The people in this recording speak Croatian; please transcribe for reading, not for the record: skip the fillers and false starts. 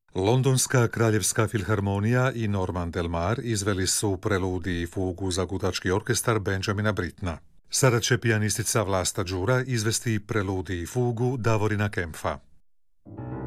Londonska kraljevska filharmonija i Norman Del Mar izveli su preludij i fugu za gudački orkestar Benjamina Brittena. Sada će pijanistica Vlasta Đura izvesti preludij i fugu Davorina Kempfa.